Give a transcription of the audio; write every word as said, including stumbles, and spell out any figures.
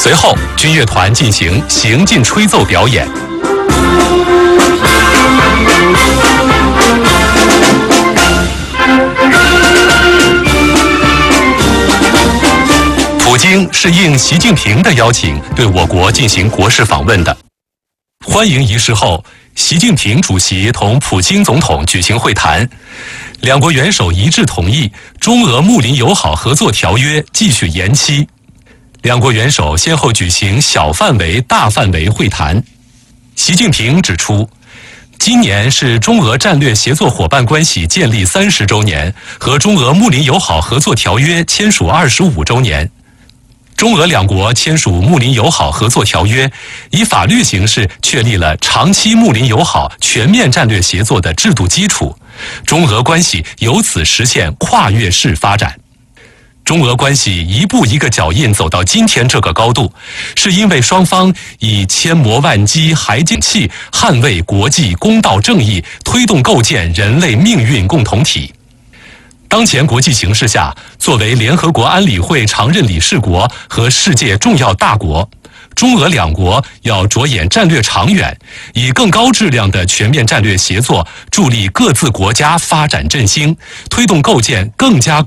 随后，军乐团进行行进吹奏表演。普京是应习近平的邀请，对我国进行国事访问的。欢迎仪式后，习近平主席同普京总统举行会谈，两国元首一致同意中俄睦邻友好合作条约继续延期。两国元首先后举行小范围、大范围会谈。习近平指出，今年是中俄战略协作伙伴关系建立三十周年和中俄睦邻友好合作条约签署二十五周年。中俄两国签署睦邻友好合作条约，以法律形式确立了长期睦邻友好全面战略协作的制度基础，中俄关系由此实现跨越式发展。中俄关系一步一个脚印走到今天这个高度，是因为双方以千磨万击还精气捍卫国际公道正义，推动构建人类命运共同体。当前国际形势下，作为联合国安理会常任理事国和世界重要大国，中俄两国要着眼战略长远，以更高质量的全面战略协作，助力各自国家发展振兴，推动构建更加